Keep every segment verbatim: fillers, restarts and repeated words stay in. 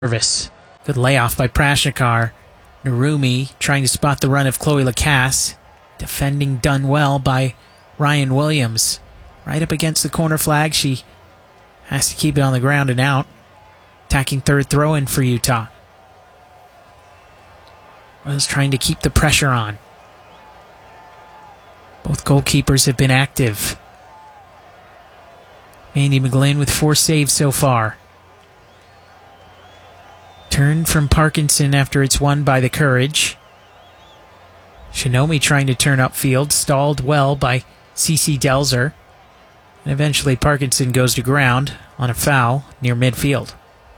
service. Good layoff by Prashnikar. Narumi trying to spot the run of Chloe Lacasse. Defending done well by Ryan Williams. Right up against the corner flag. She has to keep it on the ground and out. Attacking third throw-in for Utah. Royals trying to keep the pressure on. Both goalkeepers have been active. Mandy McGlynn with four saves so far. Turn from Parkinson after it's won by the Courage. Shinomi trying to turn upfield, stalled well by Cece Delzer. And eventually Parkinson goes to ground on a foul near midfield.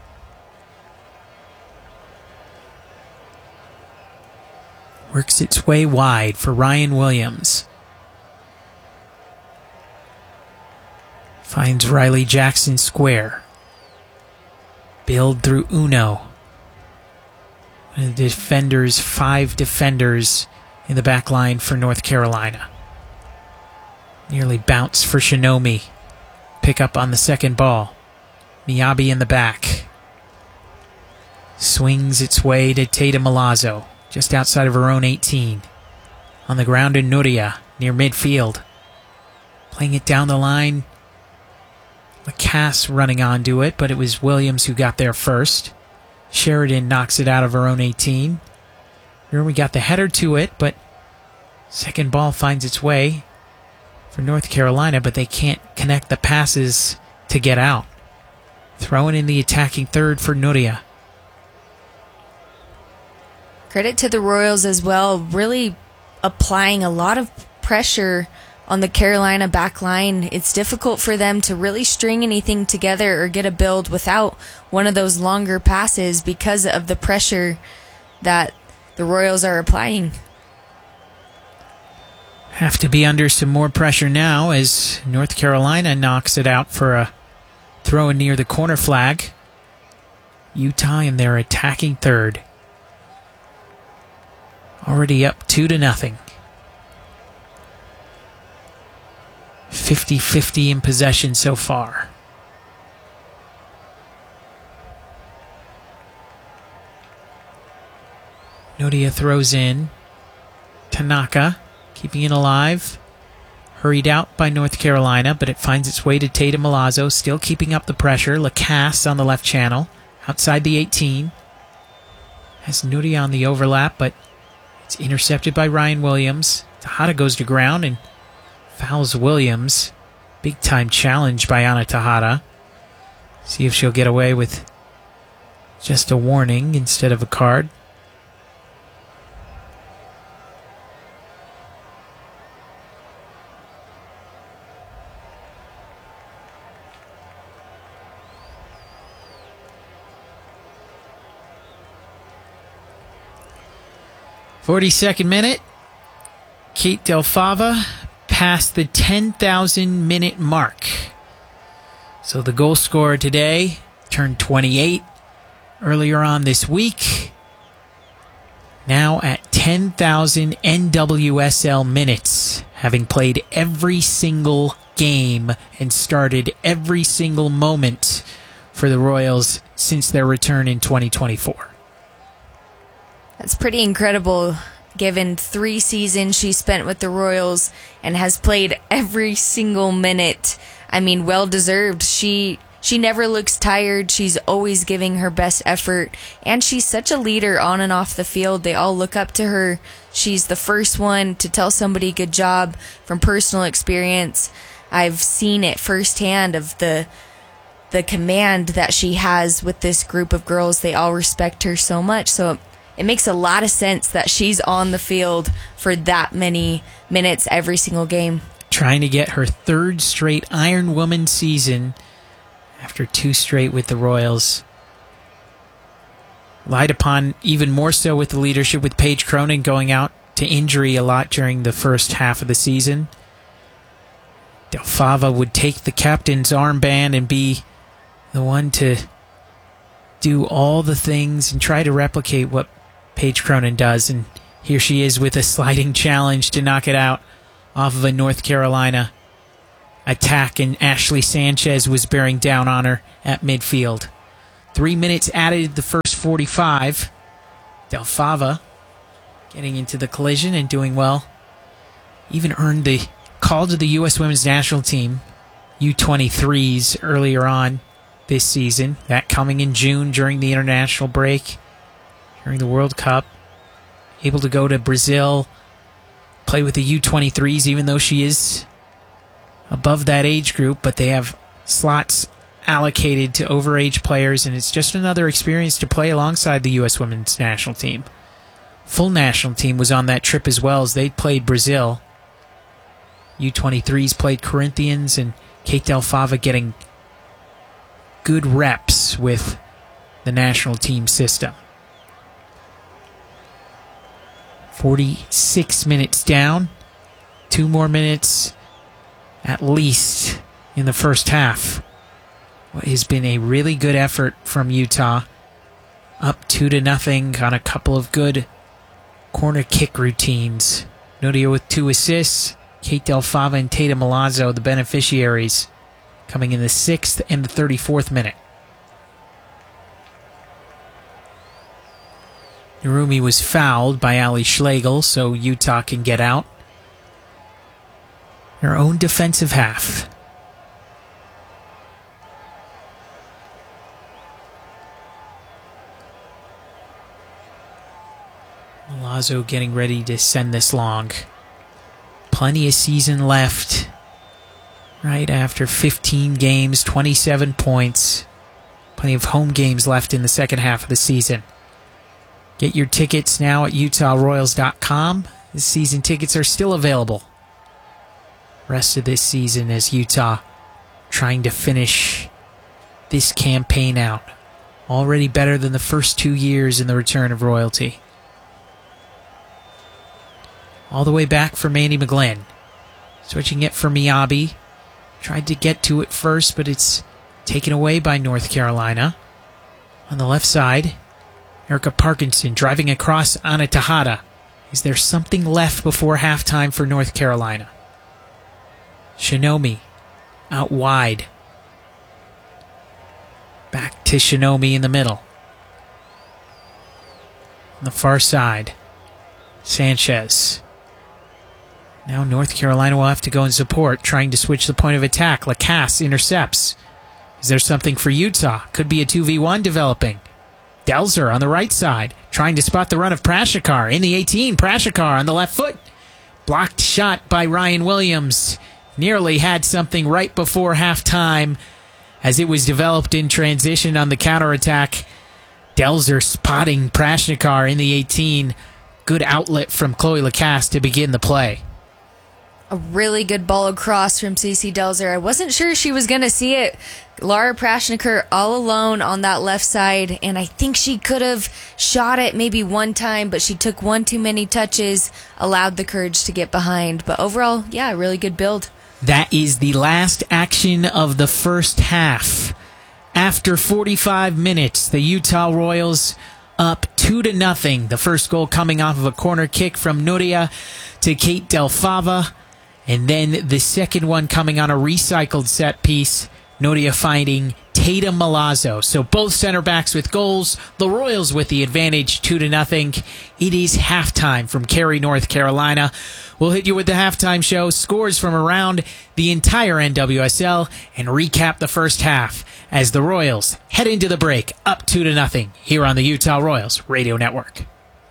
Works its way wide for Ryan Williams. Finds Riley Jackson square. Build through Uno. The defenders, five defenders in the back line for North Carolina. Nearly bounce for Shinomi. Pick up on the second ball. Miyabi in the back. Swings its way to Tatum Milazzo, just outside of her own eighteen. On the ground in Nuria, near midfield. Playing it down the line. Lacasse running onto it, but it was Williams who got there first. Sheridan knocks it out of her own eighteen. Here we got the header to it, but second ball finds its way for North Carolina, but they can't connect the passes to get out. Throwing in the attacking third for Nuria. Credit to the Royals as well, really applying a lot of pressure on the Carolina back line. It's difficult for them to really string anything together or get a build without one of those longer passes because of the pressure that the Royals are applying. Have to be under some more pressure now as North Carolina knocks it out for a throw in near the corner flag. Utah in their attacking third. Already up two to nothing. fifty-fifty in possession so far. Nuria throws in. Tanaka keeping it alive. Hurried out by North Carolina, but it finds its way to Tatum Milazzo, still keeping up the pressure. Lacasse on the left channel, outside the eighteen. Has Nuria on the overlap, but it's intercepted by Ryan Williams. Tejada goes to ground and fouls Williams. Big time challenge by Ana Tejada. See if she'll get away with just a warning instead of a card. forty-second minute. Kate Del Fava passed the ten thousand minute mark. So the goal scorer today turned twenty-eight earlier on this week. Now at ten thousand N W S L minutes, having played every single game and started every single moment for the Royals since their return in twenty twenty-four. That's pretty incredible, given three seasons she spent with the Royals and has played every single minute. I mean, well-deserved. She she never looks tired. She's always giving her best effort, and she's such a leader on and off the field. They all look up to her. She's the first one to tell somebody good job from personal experience. I've seen it firsthand of the the command that she has with this group of girls. They all respect her so much, so it makes a lot of sense that she's on the field for that many minutes every single game. Trying to get her third straight Iron Woman season after two straight with the Royals. Relied upon even more so with the leadership with Paige Cronin going out to injury a lot during the first half of the season. Del Fava would take the captain's armband and be the one to do all the things and try to replicate what Paige Cronin does, and here she is with a sliding challenge to knock it out off of a North Carolina attack, and Ashley Sanchez was bearing down on her at midfield. Three minutes added the first forty-five. Del Fava getting into the collision and doing well. Even earned the call to the U S Women's National Team, U twenty-threes, earlier on this season. That coming in June during the international break, during the World Cup. Able to go to Brazil, play with the U twenty-threes, even though she is above that age group, but they have slots allocated to overage players, and it's just another experience to play alongside the U S Women's National Team. Full national team was on that trip as well, as they played Brazil. U twenty-threes played Corinthians, and Kate Del Fava getting good reps with the national team system. forty-six minutes down. Two more minutes at least in the first half. What has been a really good effort from Utah. Up two to nothing on a couple of good corner kick routines. Nudia with two assists. Kate Del Fava and Tatum Milazzo, the beneficiaries, coming in the sixth and the thirty-fourth minute. Narumi was fouled by Ali Schlegel, so Utah can get out. Their own defensive half. Milazzo getting ready to send this long. Plenty of season left. Right after fifteen games, twenty-seven points. Plenty of home games left in the second half of the season. Get your tickets now at Utah Royals dot com. The season tickets are still available. Rest of this season as Utah trying to finish this campaign out. Already better than the first two years in the return of royalty. All the way back for Mandy McGlynn. Switching it for Miyabi. Tried to get to it first, but it's taken away by North Carolina. On the left side, Erica Parkinson driving across Ana Tejada. Is there something left before halftime for North Carolina? Shinomi out wide. Back to Shinomi in the middle. On the far side, Sanchez. Now North Carolina will have to go in support, trying to switch the point of attack. Lacasse intercepts. Is there something for Utah? Could be a two v one developing. Delzer on the right side, trying to spot the run of Prashikar. In the eighteen, Prashikar on the left foot. Blocked shot by Ryan Williams. Nearly had something right before halftime as it was developed in transition on the counterattack. Delzer spotting Prashikar in the eighteen. Good outlet from Chloe Lacasse to begin the play. A really good ball across from Cece Delzer. I wasn't sure she was going to see it. Laura Prashnikar all alone on that left side, and I think she could have shot it maybe one time, but she took one too many touches, allowed the courage to get behind. But overall, yeah, really good build. That is the last action of the first half. After forty-five minutes, the Utah Royals up two to nothing. The first goal coming off of a corner kick from Nudia to Kate Del Fava. And then the second one coming on a recycled set piece. Nudia finding Tatum Milazzo. So both center backs with goals. The Royals with the advantage, two to nothing. It is halftime from Cary, North Carolina. We'll hit you with the halftime show, scores from around the entire N W S L, and recap the first half as the Royals head into the break up two to nothing here on the Utah Royals Radio Network.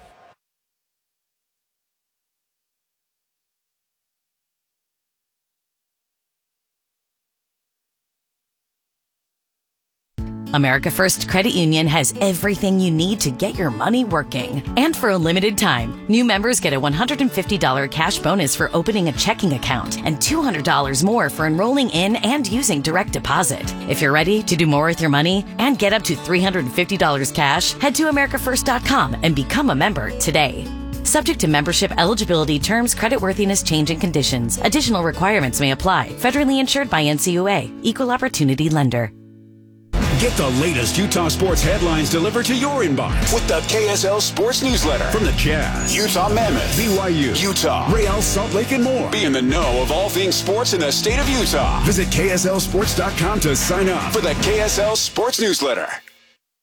America First Credit Union has everything you need to get your money working. And for a limited time, new members get a one hundred fifty dollars cash bonus for opening a checking account and two hundred dollars more for enrolling in and using direct deposit. If you're ready to do more with your money and get up to three hundred fifty dollars cash, head to America First dot com and become a member today. Subject to membership eligibility, terms, creditworthiness, change, and conditions. Additional requirements may apply. Federally insured by N C U A. Equal Opportunity Lender. Get the latest Utah sports headlines delivered to your inbox with the K S L Sports Newsletter. From the Jazz, Utah Mammoth, B Y U, Utah, Real Salt Lake, and more. Be in the know of all things sports in the state of Utah. Visit K S L sports dot com to sign up for the K S L Sports Newsletter.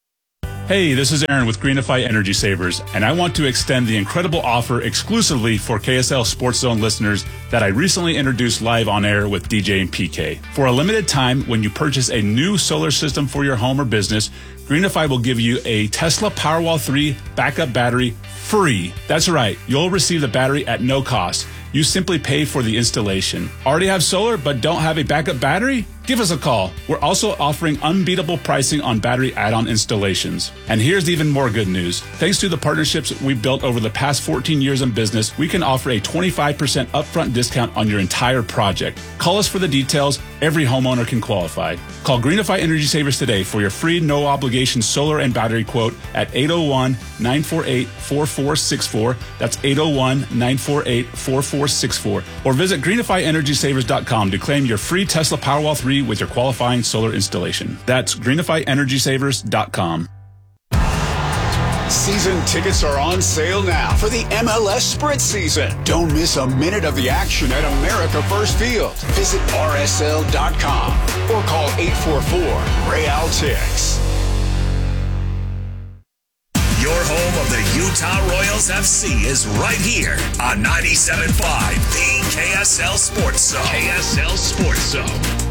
Hey, this is Aaron with Greenify Energy Savers, and I want to extend the incredible offer exclusively for K S L Sports Zone listeners that I recently introduced live on air with D J and P K. For a limited time, when you purchase a new solar system for your home or business, Greenify will give you a Tesla Powerwall three backup battery free. That's right, you'll receive the battery at no cost. You simply pay for the installation. Already have solar but don't have a backup battery? Give us a call. We're also offering unbeatable pricing on battery add-on installations. And here's even more good news. Thanks to the partnerships we've built over the past fourteen years in business, we can offer a twenty-five percent upfront discount on your entire project. Call us for the details. Every homeowner can qualify. Call Greenify Energy Savers today for your free no-obligation solar and battery quote at eight oh one, nine four eight, four four six four. That's eight oh one, nine four eight, four four six four. Or visit greenify energy savers dot com to claim your free Tesla Powerwall three with your qualifying solar installation. That's greenify energy savers dot com. Season tickets are on sale now for the M L S Sprint season. Don't miss a minute of the action at America First Field. Visit R S L dot com or call eight four four, Real Tix. Your home of the Utah Royals F C is right here on ninety-seven point five, the K S L Sports Zone. K S L Sports Zone.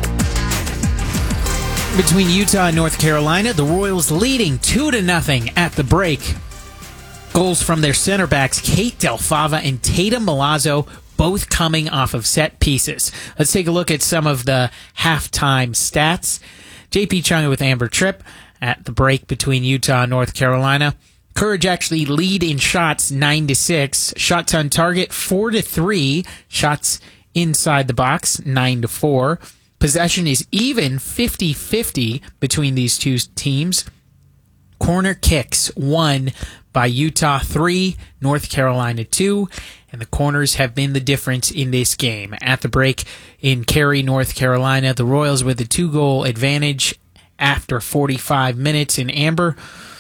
Between Utah and North Carolina, the Royals leading two to nothing at the break. Goals from their center backs, Kate Delfava and Tatum Milazzo, both coming off of set pieces. Let's take a look at some of the halftime stats. J P Chung with Amber Tripp at the break between Utah and North Carolina. Courage actually lead in shots nine to six. Shots on target four to three. Shots inside the box nine to four. Possession is even fifty-fifty between these two teams. Corner kicks won by Utah three, North Carolina two, and the corners have been the difference in this game. At the break in Cary, North Carolina, the Royals with a two-goal advantage after forty-five minutes in Amber.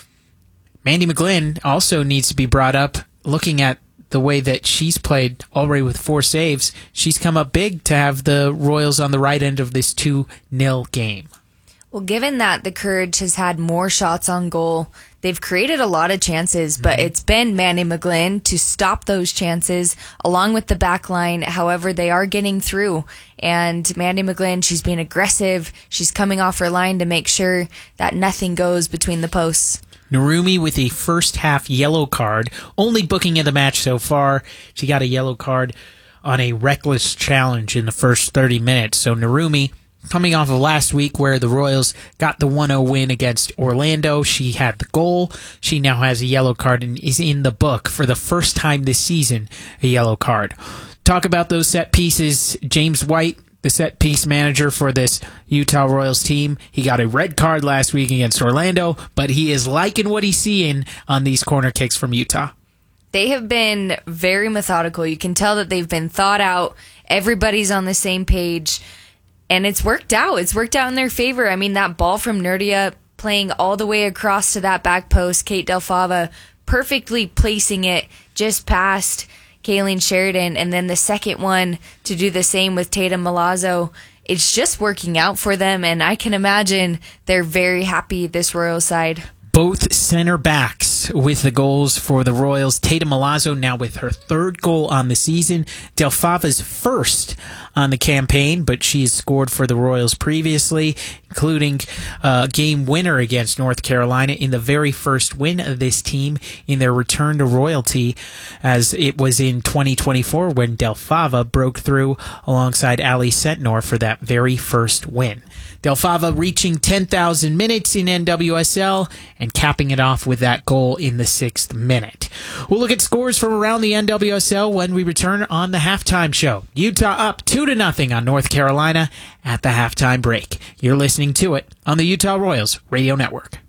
Mandy McGlynn also needs to be brought up. Looking at the way that she's played already with four saves, she's come up big to have the Royals on the right end of this two nil game. Well, given that the Courage has had more shots on goal, they've created a lot of chances, but mm-hmm. it's been Mandy McGlynn to stop those chances along with the back line. However, they are getting through. And Mandy McGlynn, she's being aggressive. She's coming off her line to make sure that nothing goes between the posts. Narumi with a first half yellow card, only booking of the match so far. She got a yellow card on a reckless challenge in the first thirty minutes. So Narumi, coming off of last week where the Royals got the one oh win against Orlando, she had the goal. She now has a yellow card and is in the book for the first time this season, a yellow card. Talk about those set pieces. James White, the set piece manager for this Utah Royals team. He got a red card last week against Orlando, but he is liking what he's seeing on these corner kicks from Utah. They have been very methodical. You can tell that they've been thought out. Everybody's on the same page, and it's worked out. It's worked out in their favor. I mean, that ball from Nerdia playing all the way across to that back post, Kate Delfava perfectly placing it just past Kayleen Sheridan, and then the second one to do the same with Tatum Milazzo. It's just working out for them, and I can imagine they're very happy, this Royals side. Both center backs with the goals for the Royals. Tatum Milazzo now with her third goal on the season. Delfava's first on the campaign, but she has scored for the Royals previously, including a game winner against North Carolina in the very first win of this team in their return to royalty, as it was in twenty twenty-four when Delfava broke through alongside Ali Sentnor for that very first win. Delfava reaching ten thousand minutes in N W S L and capping it off with that goal in the sixth minute. We'll look at scores from around the N W S L when we return on the halftime show. Utah up two to nothing on North Carolina at the halftime break. You're listening to it on the Utah Royals Radio Network.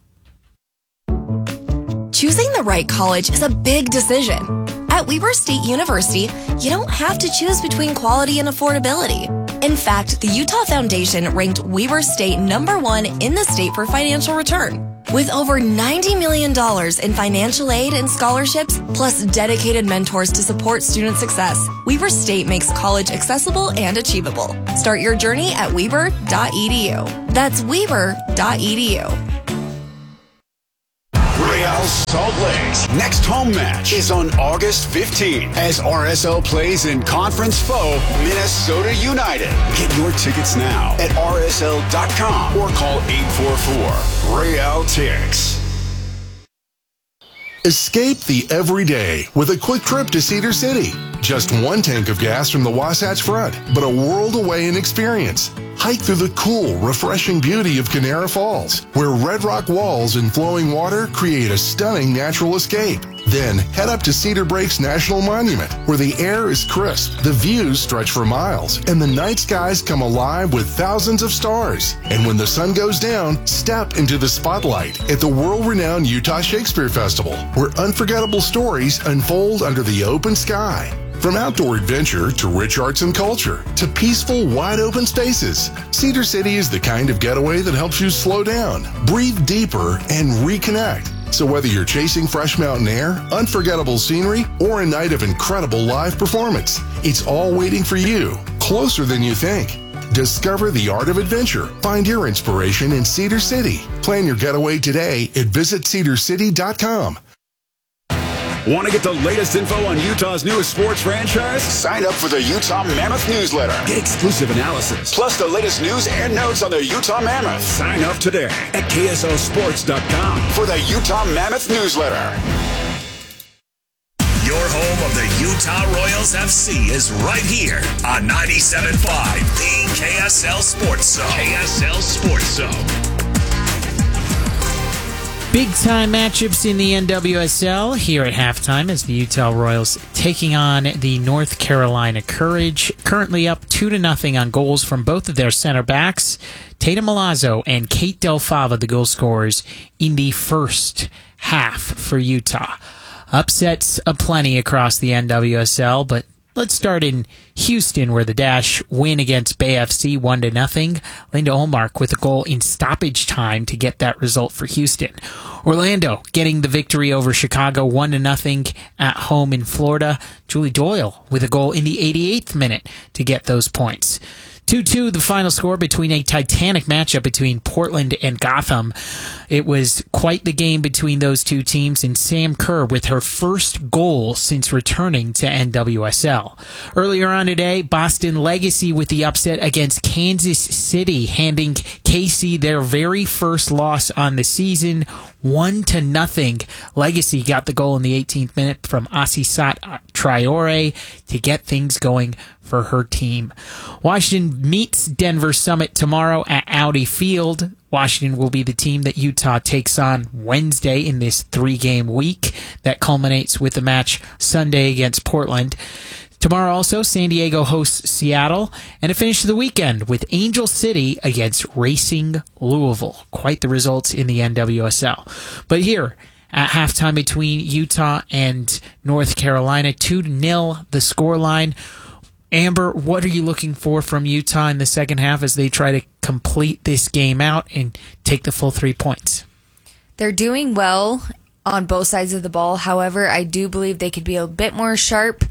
Choosing the right college is a big decision. At Weber State University, you don't have to choose between quality and affordability. In fact, the Utah Foundation ranked Weber State number one in the state for financial return. With over ninety million dollars in financial aid and scholarships, plus dedicated mentors to support student success, Weber State makes college accessible and achievable. Start your journey at weber dot e d u. That's weber dot e d u. Real Salt Lake. Next home match is on August fifteenth as R S L plays in conference foe Minnesota United. Get your tickets now at R S L dot com or call eight four four Real Tix. Escape the everyday with a quick trip to Cedar City. Just one tank of gas from the Wasatch Front, but a world away in experience. Hike through the cool, refreshing beauty of Canara Falls, where red rock walls and flowing water create a stunning natural escape. Then head up to Cedar Breaks National Monument, where the air is crisp, the views stretch for miles, and the night skies come alive with thousands of stars. And when the sun goes down, step into the spotlight at the world-renowned Utah Shakespeare Festival, where unforgettable stories unfold under the open sky. From outdoor adventure to rich arts and culture to peaceful, wide-open spaces, Cedar City is the kind of getaway that helps you slow down, breathe deeper, and reconnect. So whether you're chasing fresh mountain air, unforgettable scenery, or a night of incredible live performance, it's all waiting for you, closer than you think. Discover the art of adventure. Find your inspiration in Cedar City. Plan your getaway today at visit cedar city dot com. Want to get the latest info on Utah's newest sports franchise? Sign up for the Utah Mammoth newsletter. Get exclusive analysis, plus the latest news and notes on the Utah Mammoth. Sign up today at K S L sports dot com for the Utah Mammoth newsletter. Your home of the Utah Royals F C is right here on ninety-seven point five, the K S L Sports Zone. K S L Sports Zone. Big-time matchups in the N W S L here at halftime as the Utah Royals taking on the North Carolina Courage. Currently up two to nothing on goals from both of their center backs, Tatum Milazzo and Kate Del Fava, the goal scorers in the first half for Utah. Upsets aplenty across the N W S L, but let's start in Houston, where the Dash win against Bay F C one to nothing. Linda Olmark with a goal in stoppage time to get that result for Houston. Orlando getting the victory over Chicago one to nothing at home in Florida. Julie Doyle with a goal in the eighty-eighth minute to get those points. two two, the final score between a titanic matchup between Portland and Gotham. It was quite the game between those two teams, and Sam Kerr with her first goal since returning to N W S L. Earlier on today, Boston Legacy with the upset against Kansas City, handing K C their very first loss on the season, one to nothing. Legacy got the goal in the eighteenth minute from Asisat Traore to get things going for her team. Washington meets Denver Summit tomorrow at Audi Field. Washington will be the team that Utah takes on Wednesday in this three-game week that culminates with the match Sunday against Portland. Tomorrow also, San Diego hosts Seattle, and a finish of the weekend with Angel City against Racing Louisville. Quite the results in the N W S L. But here, at halftime between Utah and North Carolina, two to nil the scoreline. Amber, what are you looking for from Utah in the second half as they try to complete this game out and take the full three points? They're doing well on both sides of the ball. However, I do believe they could be a bit more sharp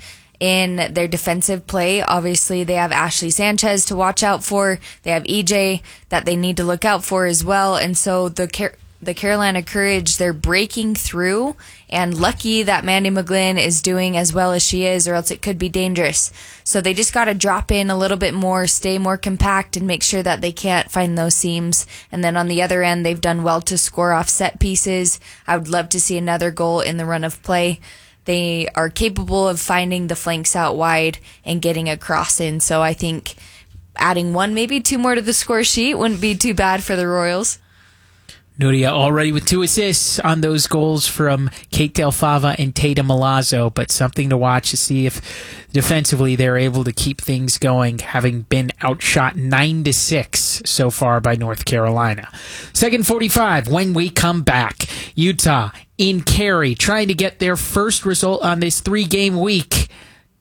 in their defensive play. Obviously, they have Ashley Sanchez to watch out for. They have E J that they need to look out for as well. And so the Car- the Carolina Courage, they're breaking through, and lucky that Mandy McGlynn is doing as well as she is, or else it could be dangerous. So they just got to drop in a little bit more, stay more compact, and make sure that they can't find those seams. And then on the other end, they've done well to score off set pieces. I would love to see another goal in the run of play. They are capable of finding the flanks out wide and getting a cross in. So I think adding one, maybe two more to the score sheet wouldn't be too bad for the Royals. Nuria already with two assists on those goals from Kate Del Fava and Tatum Milazzo, but something to watch to see if defensively they're able to keep things going, having been outshot nine to six so far by North Carolina. Second forty-five, when we come back, Utah in Cary trying to get their first result on this three-game week.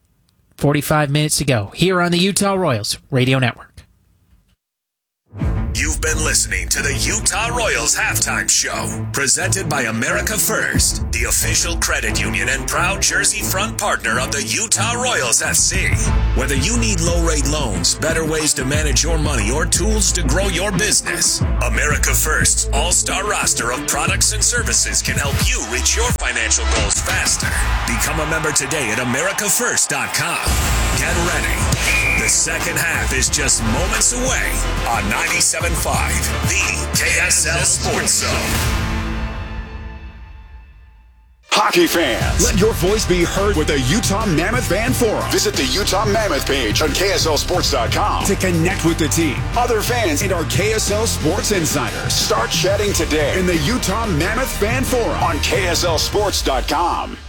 forty-five minutes to go here on the Utah Royals Radio Network. You've been listening to the Utah Royals Halftime Show, presented by America First, the official credit union and proud Jersey front partner of the Utah Royals F C. Whether you need low-rate loans, better ways to manage your money, or tools to grow your business, America First's all-star roster of products and services can help you reach your financial goals faster. Become a member today at america first dot com. Get ready. The second half is just moments away on ninety-seven point five, the K S L Sports Zone. Hockey fans, let your voice be heard with the Utah Mammoth Fan Forum. Visit the Utah Mammoth page on K S L Sports dot com to connect with the team, other fans, and our K S L Sports insiders. Start chatting today in the Utah Mammoth Fan Forum on K S L Sports dot com.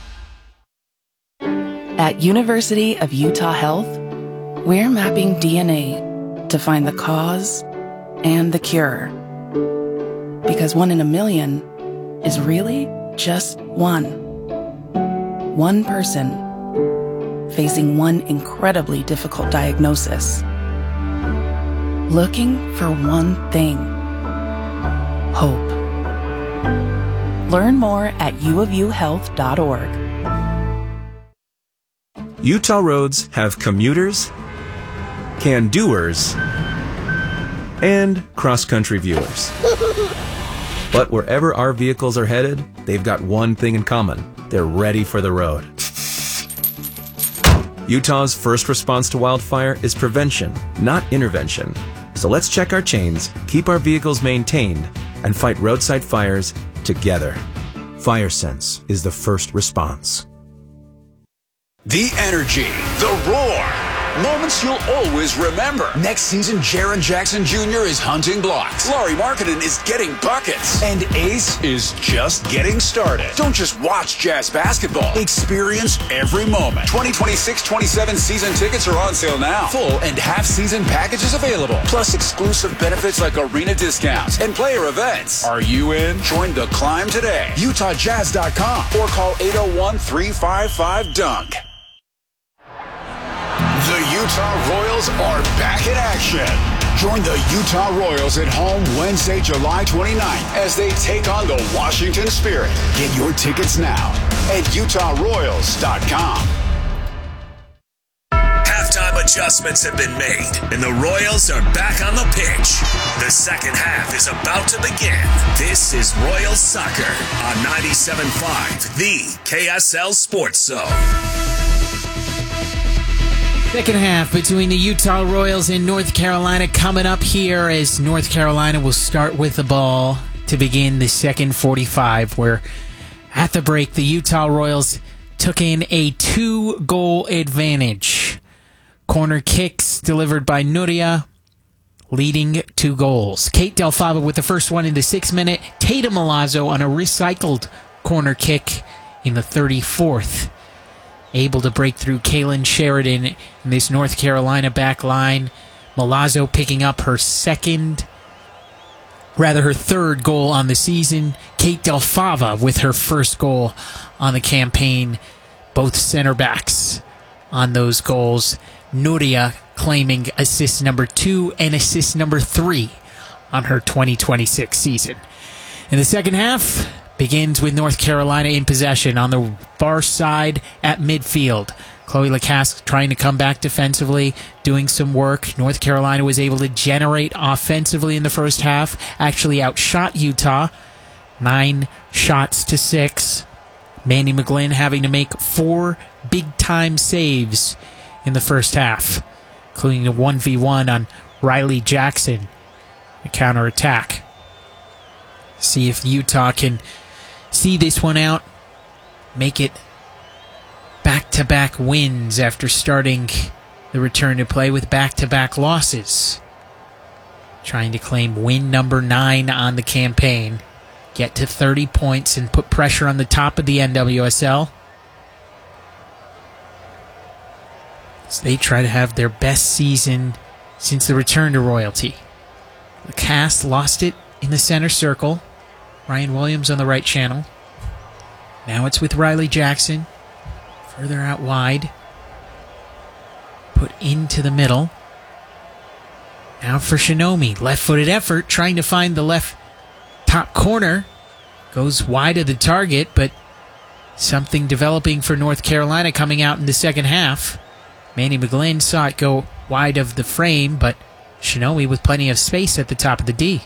At University of Utah Health, we're mapping D N A to find the cause and the cure. Because one in a million is really just one. One person facing one incredibly difficult diagnosis. Looking for one thing. Hope. Learn more at u of u health dot org. Utah roads have commuters, can-doers, and cross-country viewers. But wherever our vehicles are headed, they've got one thing in common. They're ready for the road. Utah's first response to wildfire is prevention, not intervention. So let's check our chains, keep our vehicles maintained, and fight roadside fires together. FireSense is the first response. The energy, the roar, moments you'll always remember. Next season, Jaren Jackson Junior is hunting blocks. Laurie Markkinen is getting buckets. And Ace is just getting started. Don't just watch Jazz basketball. Experience every moment. twenty twenty-six twenty-seven season tickets are on sale now. Full and half-season packages available. Plus exclusive benefits like arena discounts and player events. Are you in? Join the climb today. Utah Jazz dot com or call eight oh one, three five five, dunk. The Utah Royals are back in action. Join the Utah Royals at home Wednesday, July twenty-ninth as they take on the Washington Spirit. Get your tickets now at utah royals dot com. Halftime adjustments have been made, and the Royals are back on the pitch. The second half is about to begin. This is Royals Soccer on ninety-seven point five, the K S L Sports Zone. Second half between the Utah Royals and North Carolina coming up here as North Carolina will start with the ball to begin the second forty-five, where at the break the Utah Royals took in a two-goal advantage. Corner kicks delivered by Nuria, leading two goals. Kate Del Fava with the first one in the sixth minute. Tatum Milazzo on a recycled corner kick in the thirty-fourth. Able to break through Kaylin Sheridan in this North Carolina back line. Milazzo picking up her second, rather her third goal on the season. Kate Del Fava with her first goal on the campaign. Both center backs on those goals. Nuria claiming assist number two and assist number three on her twenty twenty-six season. In the second half, begins with North Carolina in possession on the far side at midfield. Chloe Lacasse trying to come back defensively, doing some work. North Carolina was able to generate offensively in the first half, actually outshot Utah, nine shots to six. Mandy McGlynn having to make four big-time saves in the first half, including a one v one on Riley Jackson, a counterattack. See if Utah can see this one out, make it back-to-back wins after starting the return to play with back-to-back losses. Trying to claim win number nine on the campaign, get to thirty points and put pressure on the top of the N W S L as they try to have their best season since the return to royalty. Lacasse lost it in the center circle. Ryan Williams on the right channel. Now it's with Riley Jackson. Further out wide. Put into the middle. Now for Shinomi. Left-footed effort, trying to find the left top corner. Goes wide of the target, but something developing for North Carolina coming out in the second half. Mandy McGlynn saw it go wide of the frame, but Shinomi with plenty of space at the top of the D.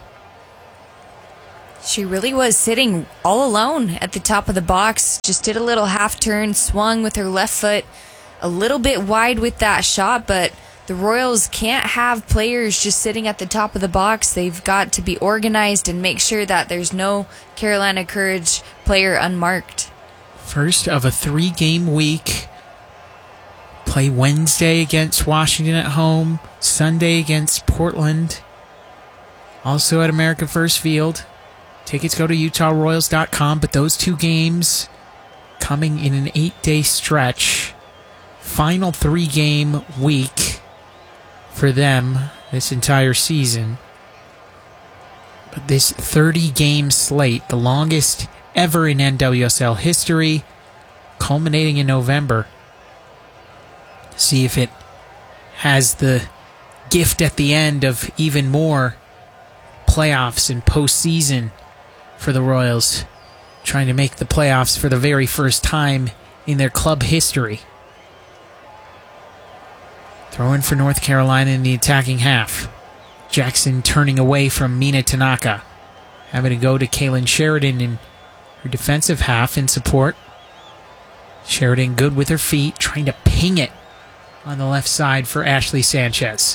She really was sitting all alone at the top of the box. Just did a little half turn, swung with her left foot a little bit wide with that shot, but the Royals can't have players just sitting at the top of the box. They've got to be organized and make sure that there's no Carolina Courage player unmarked. First of a three-game week. Play Wednesday against Washington at home, Sunday against Portland, also at America First Field. Tickets go to Utah Royals dot com, but those two games coming in an eight-day stretch. Final three-game week for them this entire season. But this thirty-game slate, the longest ever in N W S L history, culminating in November. See if it has the gift at the end of even more playoffs and postseason for the Royals, trying to make the playoffs for the very first time in their club history. Throw in for North Carolina in the attacking half. Jackson turning away from Mina Tanaka. Having to go to Kaylin Sheridan in her defensive half in support. Sheridan good with her feet, trying to ping it on the left side for Ashley Sanchez.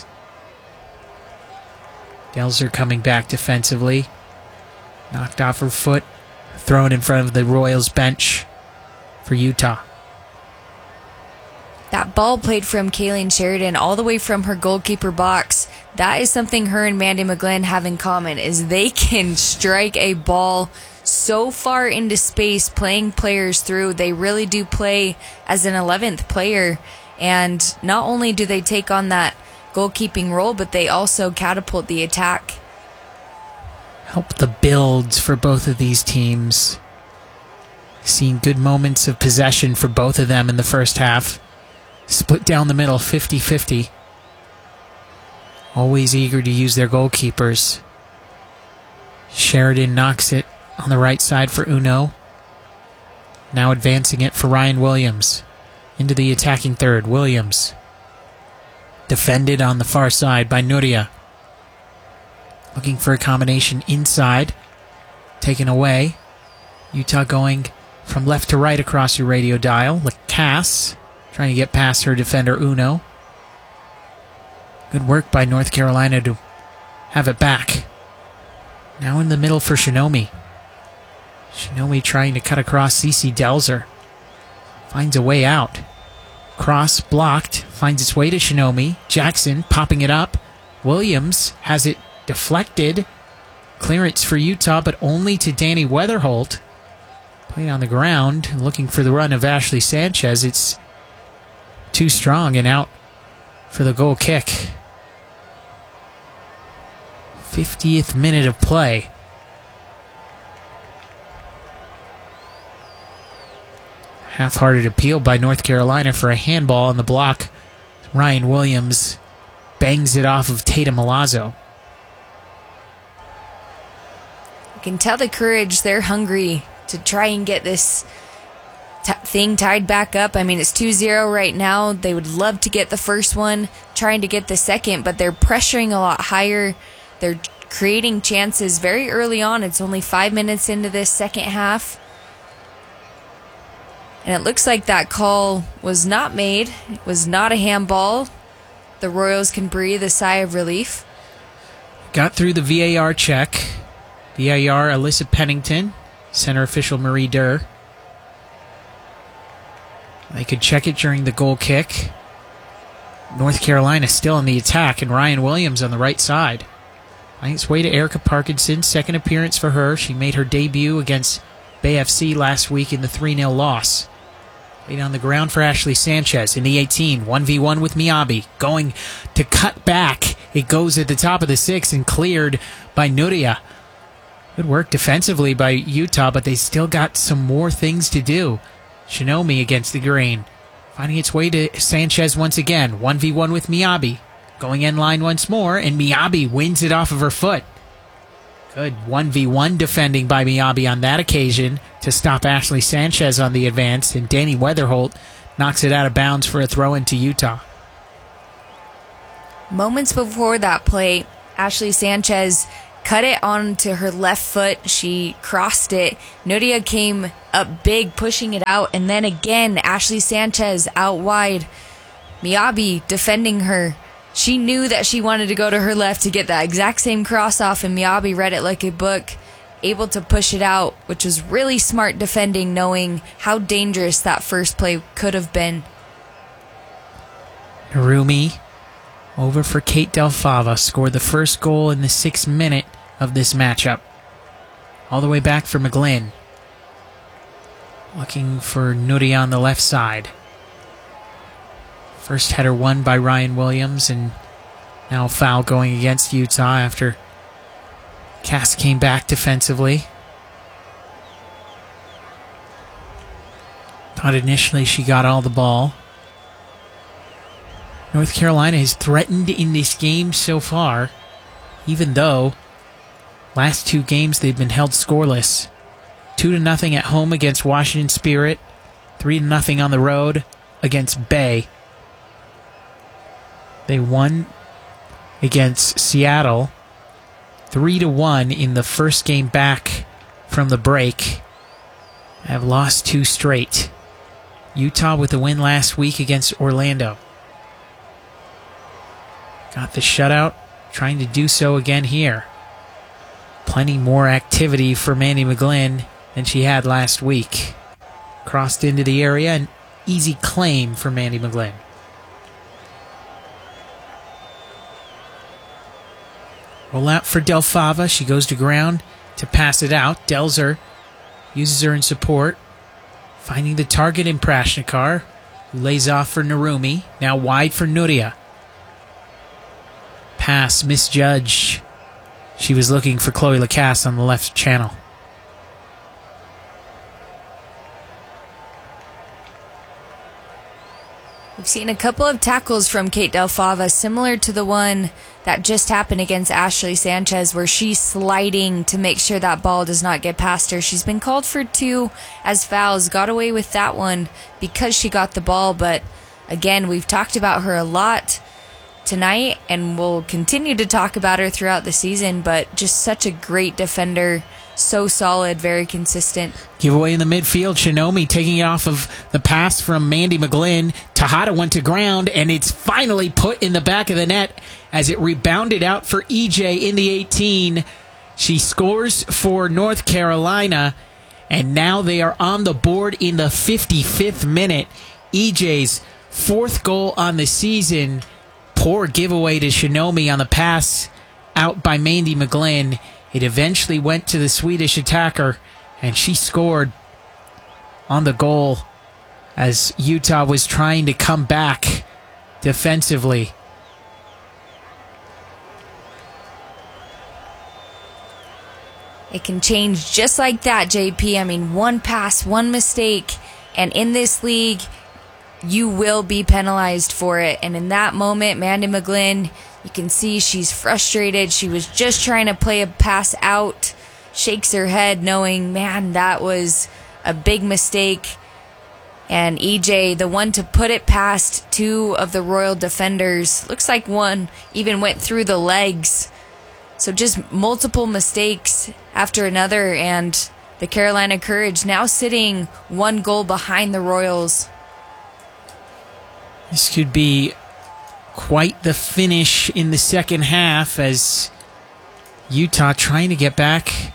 Delzer coming back defensively. Knocked off her foot. Thrown in front of the Royals bench for Utah. That ball played from Kaylin Sheridan all the way from her goalkeeper box. That is something her and Mandy McGlynn have in common, is they can strike a ball so far into space, playing players through. They really do play as an eleventh player. And not only do they take on that goalkeeping role, but they also catapult the attack. Help the builds for both of these teams. Seen good moments of possession for both of them in the first half. Split down the middle, fifty-fifty. Always eager to use their goalkeepers. Sheridan knocks it on the right side for Uno. Now advancing it for Ryan Williams. Into the attacking third, Williams. Defended on the far side by Nuria. Looking for a combination inside. Taken away. Utah going from left to right across your radio dial. Lacasse trying to get past her defender Uno. Good work by North Carolina to have it back. Now in the middle for Shinomi. Shinomi trying to cut across Cece Delzer. Finds a way out. Cross blocked. Finds its way to Shinomi. Jackson popping it up. Williams has it deflected. Clearance for Utah, but only to Danny Weatherholt. Playing on the ground. Looking for the run of Ashley Sanchez. It's too strong and out for the goal kick. fiftieth minute of play. Half-hearted appeal by North Carolina for a handball on the block. Ryan Williams bangs it off of Tatum Milazzo. You can tell the Courage, they're hungry to try and get this t- thing tied back up. I mean, it's two zero right now. They would love to get the first one, trying to get the second, but they're pressuring a lot higher. They're creating chances very early on. It's only five minutes into this second half. And it looks like that call was not made. It was not a handball. The Royals can breathe a sigh of relief. Got through the V A R check. V A R, Alyssa Pennington. Center official, Marie Durr. They could check it during the goal kick. North Carolina still in the attack, and Ryan Williams on the right side. Finds its way to Erica Parkinson. Second appearance for her. She made her debut against Bay F C last week in the three nil loss. Laid on the ground for Ashley Sanchez in the eighteen. one v one with Miyabi. Going to cut back. It goes at the top of the six and cleared by Nuria. Good work defensively by Utah, but they still got some more things to do. Shinomi against the grain. Finding its way to Sanchez once again. one v one with Miyabi. going in line once more, and Miyabi wins it off of her foot. Good one v one defending by Miyabi on that occasion to stop Ashley Sanchez on the advance, and Danny Weatherholt knocks it out of bounds for a throw into Utah. Moments before that play, Ashley Sanchez cut it onto her left foot. She crossed it. Nuria came up big, pushing it out, and then again, Ashley Sanchez out wide. Miyabi defending her. She knew that she wanted to go to her left to get that exact same cross off, and Miyabi read it like a book, able to push it out, which was really smart defending, knowing how dangerous that first play could have been. Narumi over for Kate Del Fava, scored the first goal in the sixth minute of this matchup. All the way back for McGlynn. Looking for Nuria on the left side. First header won by Ryan Williams, and now a foul going against Utah after Cass came back defensively. Thought initially she got all the ball. North Carolina has threatened in this game so far, even though last two games they've been held scoreless. Two to nothing at home against Washington Spirit, three to nothing on the road against Bay. They won against Seattle three to one in the first game back from the break. Have lost two straight. Utah with a win last week against Orlando. Got the shutout, trying to do so again here. Plenty more activity for Mandy McGlynn than she had last week. Crossed into the area, an easy claim for Mandy McGlynn. Roll out for Del Fava. She goes to ground to pass it out. Delzer uses her in support. Finding the target in Prashnikar, who lays off for Narumi. Now wide for Nuria. Pass misjudged. She was looking for Chloe Lacasse on the left channel. We've seen a couple of tackles from Kate Del Fava, similar to the one that just happened against Ashley Sanchez, where she's sliding to make sure that ball does not get past her. She's been called for two as fouls, got away with that one because she got the ball, but again, we've talked about her a lot tonight, and we'll continue to talk about her throughout the season, but just such a great defender. So solid, very consistent. Giveaway in the midfield. Shinomi taking it off of the pass from Mandy McGlynn. Tejada went to ground, and it's finally put in the back of the net as it rebounded out for E J in the eighteen. She scores for North Carolina, and now they are on the board in the fifty-fifth minute. E J's fourth goal on the season. Poor giveaway to Shinomi on the pass out by Mandy McGlynn. It eventually went to the Swedish attacker, and she scored on the goal as Utah was trying to come back defensively. It can change just like that, J P. I mean, one pass, one mistake, and in this league, you will be penalized for it. And in that moment, Mandy McGlynn, you can see she's frustrated. She was just trying to play a pass out, shakes her head knowing, man, that was a big mistake. And E J, the one to put it past two of the Royal defenders, looks like one even went through the legs. So just multiple mistakes after another, and the Carolina Courage now sitting one goal behind the Royals. This could be quite the finish in the second half as Utah trying to get back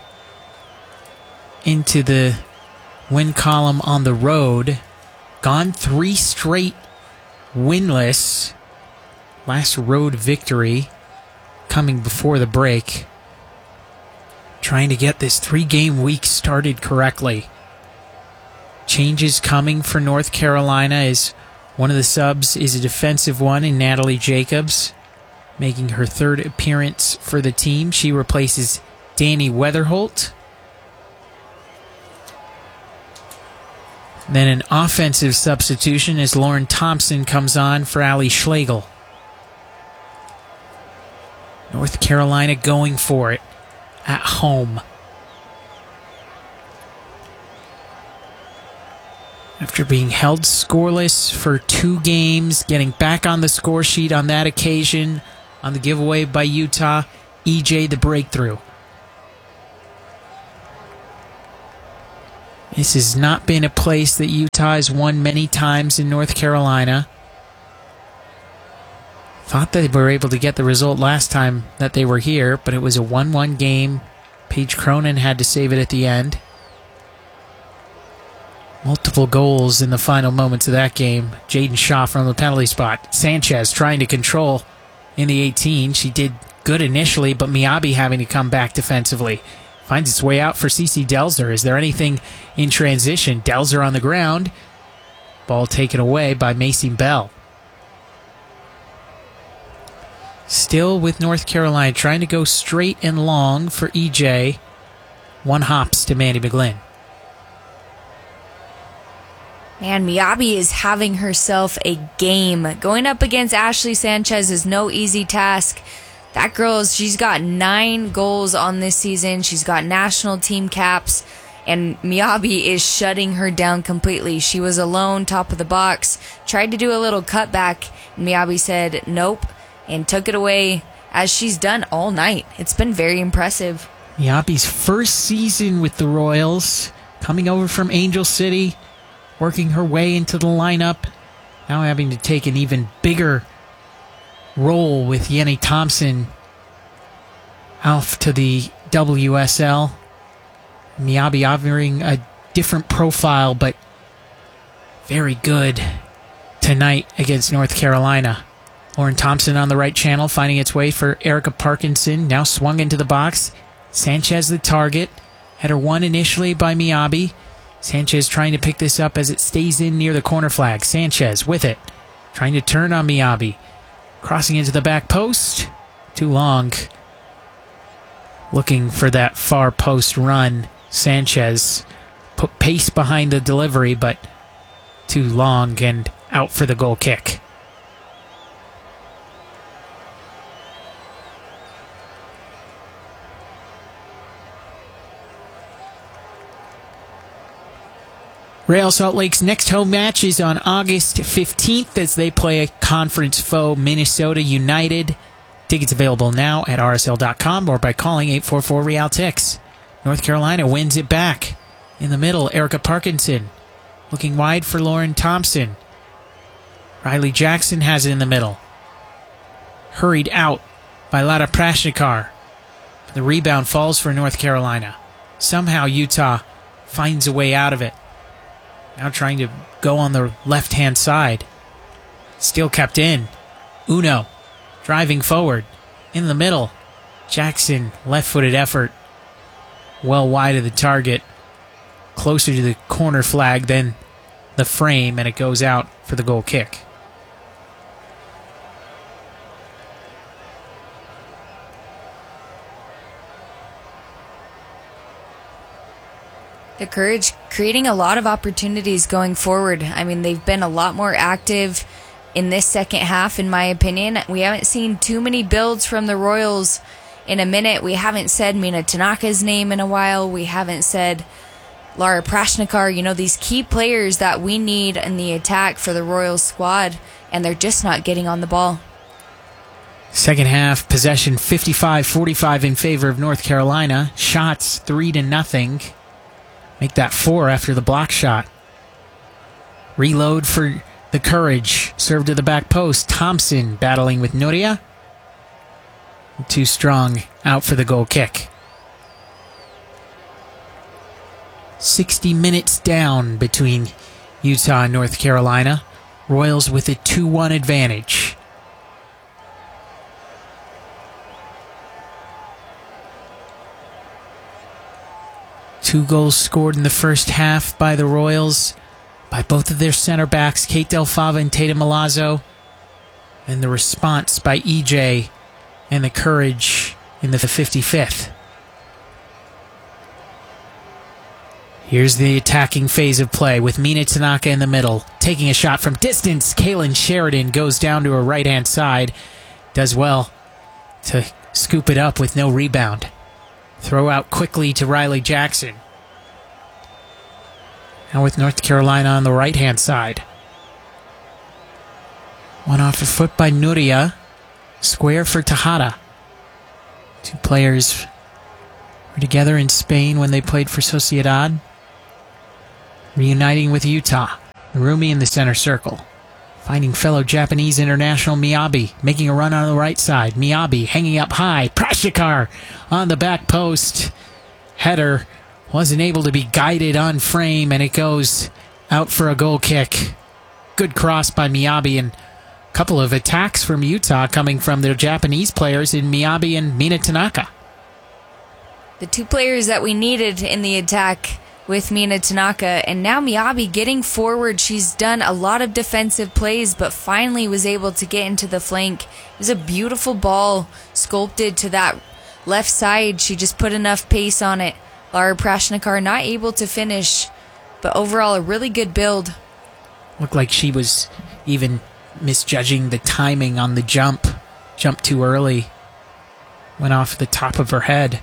into the win column on the road. Gone three straight winless. Last road victory coming before the break. Trying to get this three-game week started correctly. Changes coming for North Carolina as one of the subs is a defensive one in Natalie Jacobs, making her third appearance for the team. She replaces Danny Weatherholt. Then an offensive substitution as Lauren Thompson comes on for Allie Schlegel. North Carolina going for it at home. After being held scoreless for two games, getting back on the score sheet on that occasion, on the giveaway by Utah, E J the breakthrough. This has not been a place that Utah has won many times in North Carolina. Thought they were able to get the result last time that they were here, but it was a one one game. Paige Cronin had to save it at the end. Multiple goals in the final moments of that game. Jaden Shaw from the penalty spot. Sanchez trying to control in the eighteen. She did good initially, but Miyabi having to come back defensively. Finds its way out for Cece Delzer. Is there anything in transition? Delzer on the ground. Ball taken away by Macy Bell. Still with North Carolina, trying to go straight and long for E J. One hops to Mandy McGlynn. Man, Miyabi is having herself a game. Going up against Ashley Sanchez is no easy task. That girl, she's got nine goals on this season. She's got national team caps. And Miyabi is shutting her down completely. She was alone, top of the box. Tried to do a little cutback. And Miyabi said nope and took it away, as she's done all night. It's been very impressive. Miyabi's first season with the Royals, coming over from Angel City, working her way into the lineup, now having to take an even bigger role with Yenny Thompson off to the W S L. Miyabi offering a different profile, but very good tonight against North Carolina. Lauren Thompson on the right channel, finding its way for Erica Parkinson, now swung into the box. Sanchez the target. Header won initially by Miyabi. Sanchez trying to pick this up as it stays in near the corner flag. Sanchez with it, trying to turn on Miyabi. Crossing into the back post. Too long. Looking for that far post run. Sanchez put pace behind the delivery, but too long and out for the goal kick. Real Salt Lake's next home match is on August fifteenth as they play a conference foe, Minnesota United. Tickets available now at R S L dot com or by calling eight four four Real Tix. North Carolina wins it back. In the middle, Erica Parkinson. Looking wide for Lauren Thompson. Riley Jackson has it in the middle. Hurried out by Lara Prashnikar. The rebound falls for North Carolina. Somehow Utah finds a way out of it. Now trying to go on the left-hand side. Still kept in. Uno driving forward. In the middle. Jackson, left-footed effort. Well wide of the target. Closer to the corner flag than the frame, and it goes out for the goal kick. The Courage creating a lot of opportunities going forward. I mean, they've been a lot more active in this second half, in my opinion. We haven't seen too many builds from the Royals in a minute. We haven't said Mina Tanaka's name in a while. We haven't said Lara Prashnikar. You know, these key players that we need in the attack for the Royals squad, and they're just not getting on the ball. Second half, possession fifty-five forty-five in favor of North Carolina. Shots three to nothing. Make that four after the block shot. Reload for the Courage. Serve to the back post. Thompson battling with Nuria. Too strong. Out for the goal kick. sixty minutes down between Utah and North Carolina. Royals with a two one advantage. Two goals scored in the first half by the Royals, by both of their center backs, Kate Del Fava and Tatum Milazzo. And the response by E J and the Courage in the fifty-fifth. Here's the attacking phase of play with Mina Tanaka in the middle. Taking a shot from distance, Kaylin Sheridan goes down to her right-hand side. Does well to scoop it up with no rebound. Throw out quickly to Riley Jackson. Now with North Carolina on the right-hand side. One off the foot by Nuria. Square for Tejada. Two players were together in Spain when they played for Sociedad. Reuniting with Utah. Rumi in the center circle. Finding fellow Japanese international Miyabi. Making a run on the right side. Miyabi hanging up high. Prashikar on the back post. Header wasn't able to be guided on frame, and it goes out for a goal kick. Good cross by Miyabi, and a couple of attacks from Utah coming from their Japanese players in Miyabi and Mina Tanaka. The two players that we needed in the attack with Mina Tanaka, and now Miyabi getting forward. She's done a lot of defensive plays, but finally was able to get into the flank. It was a beautiful ball sculpted to that left side. She just put enough pace on it. Lara Prashnikar not able to finish, but overall a really good build. Looked like she was even misjudging the timing on the jump. Jumped too early. Went off the top of her head.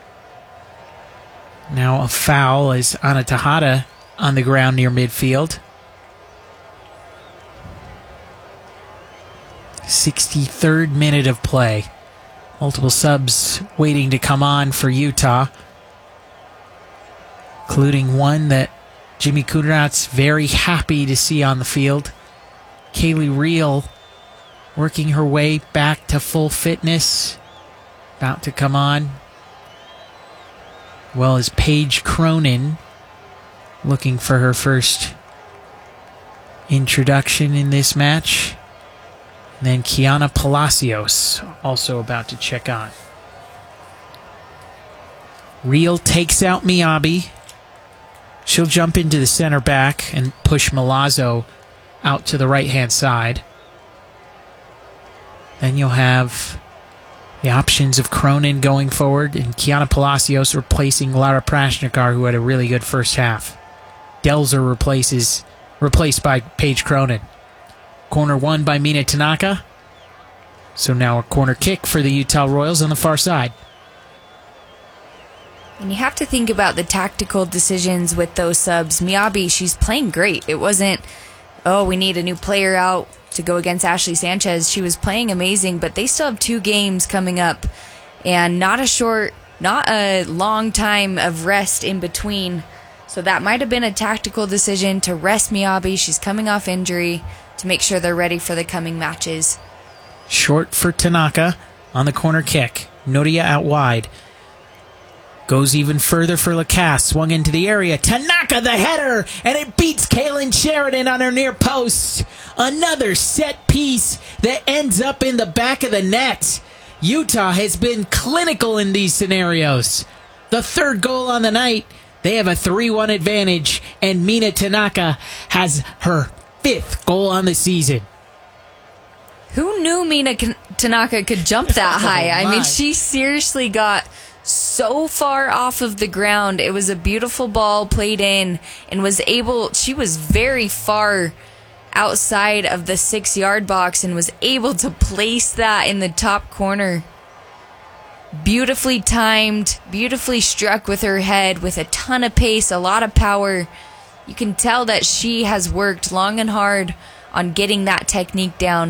Now a foul as Ana Tejada on the ground near midfield. sixty-third minute of play. Multiple subs waiting to come on for Utah, including one that Jimmy Kuderat's very happy to see on the field. Kaylee Reel working her way back to full fitness. About to come on. Well as Paige Cronin looking for her first introduction in this match. And then Kiana Palacios also about to check on. Reel takes out Miyabi. She'll jump into the center back and push Milazzo out to the right-hand side. Then you'll have the options of Cronin going forward and Kiana Palacios replacing Lara Prashnikar, who had a really good first half. Delzer replaces replaced by Paige Cronin. Corner one by Mina Tanaka. So now a corner kick for the Utah Royals on the far side. And you have to think about the tactical decisions with those subs. Miyabi, she's playing great. It wasn't, oh, we need a new player out to go against Ashley Sanchez. She was playing amazing, but they still have two games coming up and not a short, not a long time of rest in between. So that might have been a tactical decision to rest Miyabi. She's coming off injury to make sure they're ready for the coming matches. Short for Tanaka on the corner kick. Nuria out wide. Goes even further for Lacasse. Swung into the area. Tanaka the header. And it beats Kaylin Sheridan on her near post. Another set piece that ends up in the back of the net. Utah has been clinical in these scenarios. The third goal on the night. They have a three one advantage. And Mina Tanaka has her fifth goal on the season. Who knew Mina Tanaka could jump that high? I mean, she seriously got so far off of the ground. It was a beautiful ball played in and was able, she was very far outside of the six yard box and was able to place that in the top corner. Beautifully timed, beautifully struck with her head with a ton of pace, a lot of power. You can tell that she has worked long and hard on getting that technique down.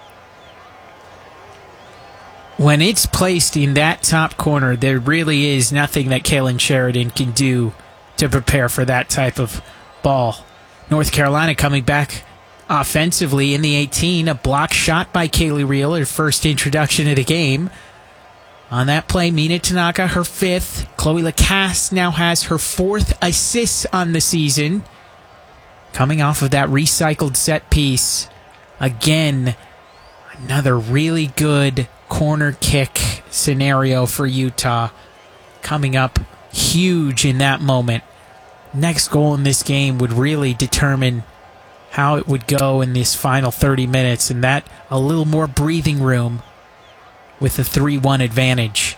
When it's placed in that top corner, there really is nothing that Kaylin Sheridan can do to prepare for that type of ball. North Carolina coming back offensively in the eighteen. A block shot by Kaylee Reel, her first introduction to the game. On that play, Mina Tanaka, her fifth. Chloe Lacasse now has her fourth assist on the season. Coming off of that recycled set piece. Again, another really good corner kick scenario for Utah. Coming up huge in that moment. Next goal in this game would really determine how it would go in this final thirty minutes, and that a little more breathing room with a three one advantage.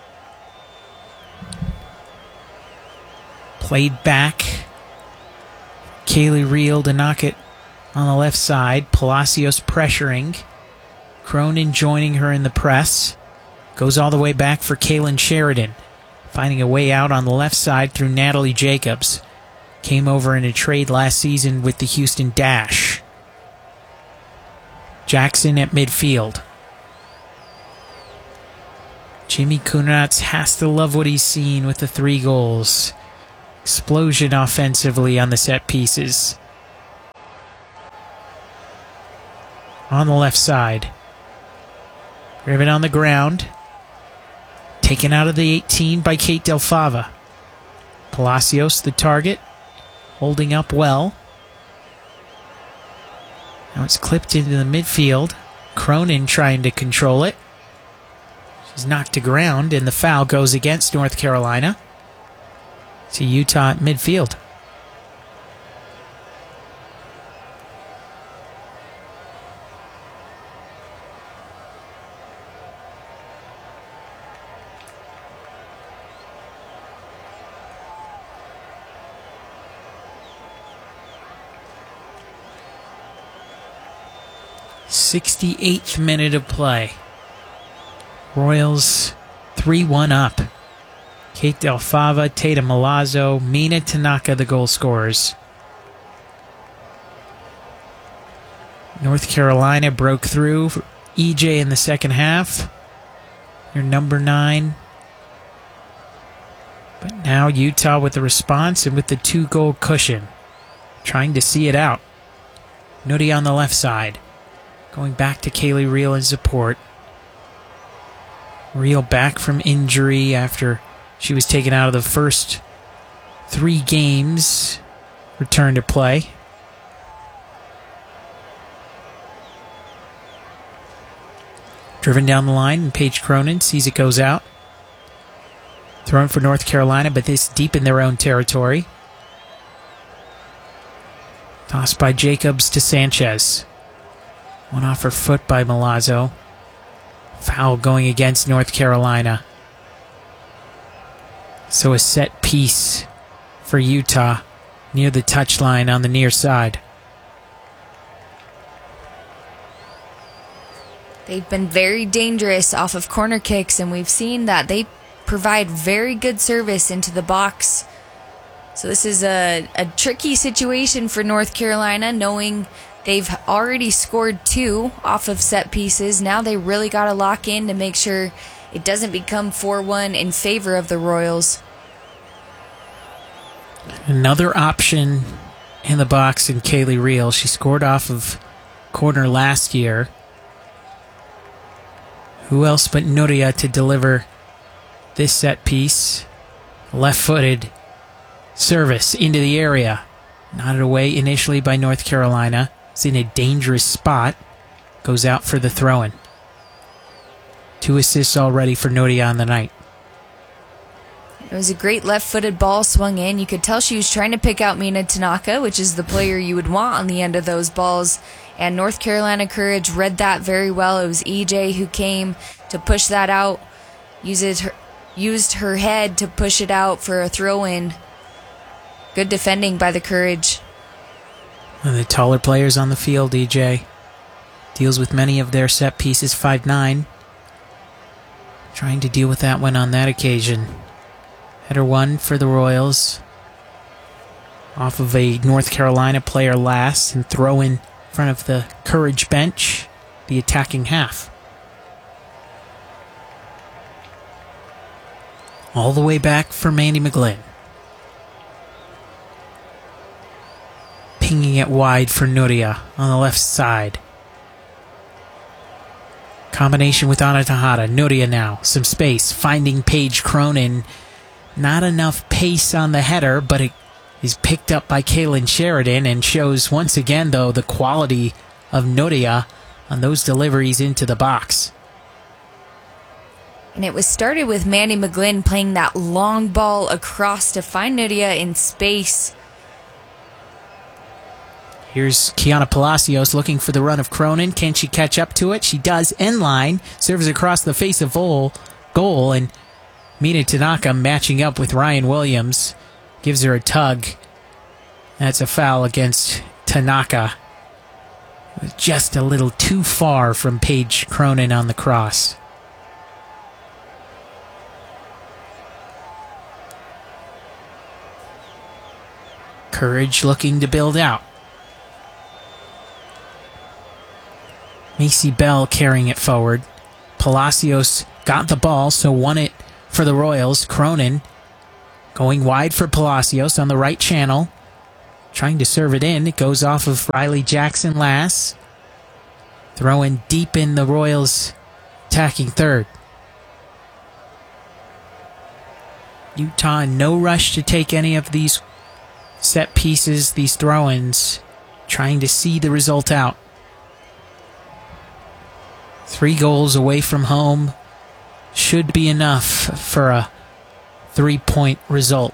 Played back. Kaylee Reel to knock it on the left side. Palacios pressuring. Cronin joining her in the press. Goes all the way back for Kaylin Sheridan. Finding a way out on the left side through Natalie Jacobs. Came over in a trade last season with the Houston Dash. Jackson at midfield. Jimmy Kunratz has to love what he's seen with the three goals. Explosion offensively on the set pieces. On the left side. Driven on the ground. Taken out of the eighteen by Kate Del Fava. Palacios the target. Holding up well. Now it's clipped into the midfield. Cronin trying to control it. She's knocked to ground, and the foul goes against North Carolina. To Utah at midfield. sixty-eighth minute of play. Royals three one up. Kate Del Fava, Tatum Milazzo, Mina Tanaka, the goal scorers. North Carolina broke through for E J in the second half. Their number nine. But now Utah with the response and with the two-goal cushion. Trying to see it out. Nuddy on the left side. Going back to Kaylee Reel in support. Reel back from injury after she was taken out of the first three games. Return to play. Driven down the line, and Paige Cronin sees it goes out. Thrown for North Carolina, but this deep in their own territory. Tossed by Jacobs to Sanchez. One off her foot by Milazzo. Foul going against North Carolina. So a set piece for Utah near the touchline on the near side. They've been very dangerous off of corner kicks, and we've seen that they provide very good service into the box. So this is a, a tricky situation for North Carolina, knowing they've already scored two off of set pieces. Now they really got to lock in to make sure it doesn't become four one in favor of the Royals. Another option in the box in Kaylee Reel. She scored off of corner last year. Who else but Nuria to deliver this set piece? Left-footed service into the area. Nodded away initially by North Carolina. It's in a dangerous spot. Goes out for the throw-in. Two assists already for Nuria on the night. It was a great left-footed ball swung in. You could tell she was trying to pick out Mina Tanaka, which is the player you would want on the end of those balls. And North Carolina Courage read that very well. It was E J who came to push that out. Used her, used her head to push it out for a throw-in. Good defending by the Courage. One of the taller players on the field, E J. Deals with many of their set pieces, five nine. Trying to deal with that one on that occasion. Header one for the Royals. Off of a North Carolina player last, and throw in front of the Courage bench, the attacking half. All the way back for Mandy McGlynn. Pinging it wide for Nuria on the left side. Combination with Ana Tejada. Nuria now, some space, finding Paige Cronin. Not enough pace on the header, but it is picked up by Kaylin Sheridan and shows once again, though, the quality of Nuria on those deliveries into the box. And it was started with Mandy McGlynn playing that long ball across to find Nuria in space. Here's Kiana Palacios looking for the run of Cronin. Can she catch up to it? She does. End line. Serves across the face of goal. Goal. And Mina Tanaka matching up with Ryan Williams. Gives her a tug. That's a foul against Tanaka. It was just a little too far from Paige Cronin on the cross. Courage looking to build out. Macy Bell carrying it forward. Palacios got the ball, so won it for the Royals. Cronin going wide for Palacios on the right channel. Trying to serve it in. It goes off of Riley Jackson last. Throwing deep in the Royals attacking third. Utah in no rush to take any of these set pieces, these throw-ins. Trying to see the result out. Three goals away from home should be enough for a three-point result.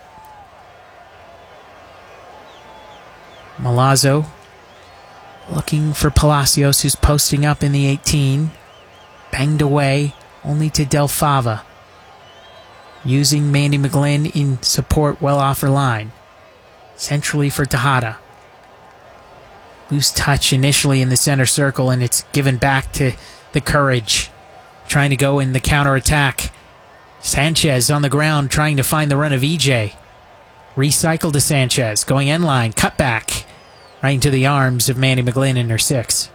Milazzo looking for Palacios, who's posting up in the eighteen. Banged away, only to Del Fava. Using Mandy McGlynn in support well off her line. Centrally for Tejada. Loose touch initially in the center circle, and it's given back to the Courage. Trying to go in the counterattack. Sanchez on the ground trying to find the run of E J. Recycle to Sanchez. Going end line. Cut back. Right into the arms of Mandy McGlynn in her six.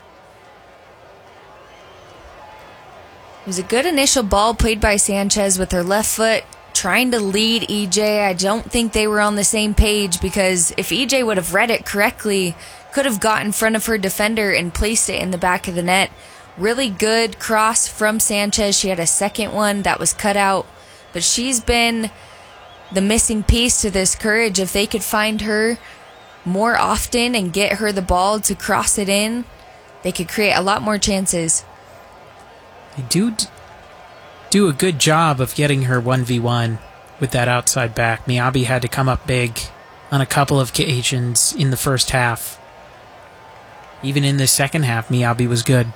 It was a good initial ball played by Sanchez with her left foot, trying to lead E J. I don't think they were on the same page, because if E J would have read it correctly, could have got in front of her defender and placed it in the back of the net. Really good cross from Sanchez. She had a second one that was cut out, but she's been the missing piece to this Courage. If they could find her more often and get her the ball to cross it in, they could create a lot more chances. They do d- do a good job of getting her one v one with that outside back. Miyabi had to come up big on a couple of occasions in the first half. Even in the second half, Miyabi was good.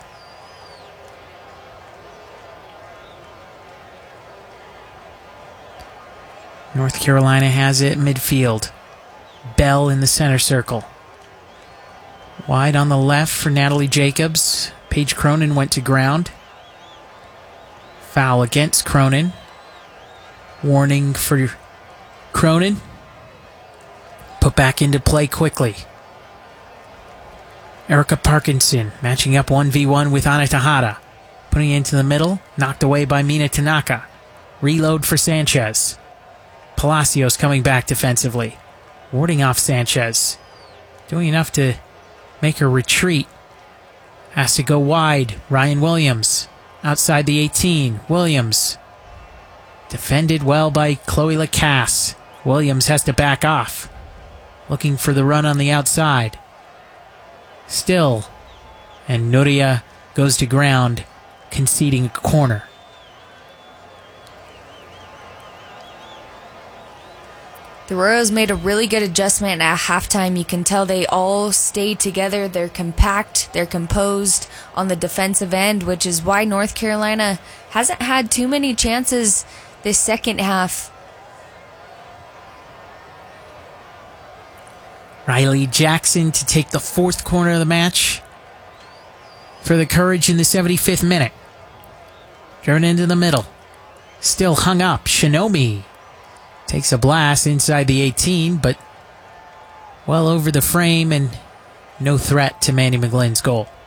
North Carolina has it midfield. Bell in the center circle. Wide on the left for Natalie Jacobs. Paige Cronin went to ground. Foul against Cronin. Warning for Cronin. Put back into play quickly. Erica Parkinson matching up one v one with Ana Tejada. Putting it into the middle. Knocked away by Mina Tanaka. Reload for Sanchez. Palacios coming back defensively. Warding off Sanchez. Doing enough to make her retreat. Has to go wide. Ryan Williams. Outside the eighteen. Williams. Defended well by Chloe Lacasse. Williams has to back off. Looking for the run on the outside. Still. And Nuria goes to ground, conceding a corner. The Royals made a really good adjustment at halftime. You can tell they all stayed together. They're compact. They're composed on the defensive end, which is why North Carolina hasn't had too many chances this second half. Riley Jackson to take the fourth corner of the match for the Courage in the seventy-fifth minute. Driven into the middle. Still hung up. Shinomi takes a blast inside the eighteen, but well over the frame and no threat to Mandy McGlynn's goal.